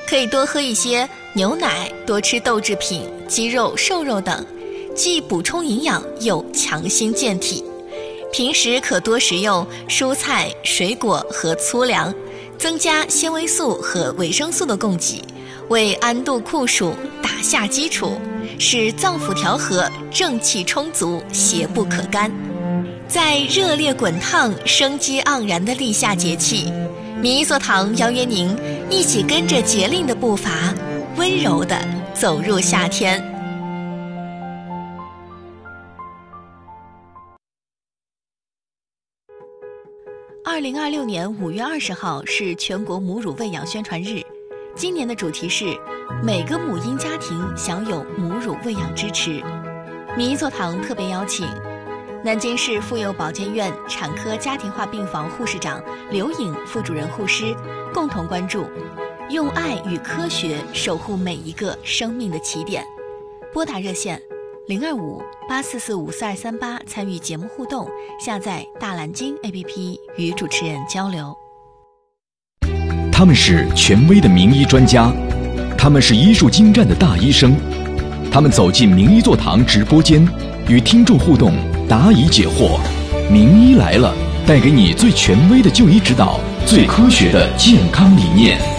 可以多喝一些牛奶，多吃豆制品、鸡肉、瘦肉等，既补充营养又强心健体。平时可多食用蔬菜、水果和粗粮，增加纤维素和维生素的供给，为安度酷暑打下基础，使脏腑调和、正气充足、邪不可干。在热烈滚烫、生机盎然的立夏节气，名医座堂邀约您一起跟着节令的步伐，温柔地走入夏天。2026年5月20号是全国母乳喂养宣传日，今年的主题是每个母婴家庭享有母乳喂养支持。名医座堂特别邀请南京市妇幼保健院产科家庭化病房护士长刘颖副主任护师共同关注，用爱与科学守护每一个生命的起点。拨打热线025-8445-4238参与节目互动，下载大蓝鲸 APP 与主持人交流。 他们是权威的名医专家，他们是医术精湛的大医生，他们走进名医座堂直播间，与听众互动，答疑解惑。名医来了，带给你最权威的就医指导，最科学的健康理念。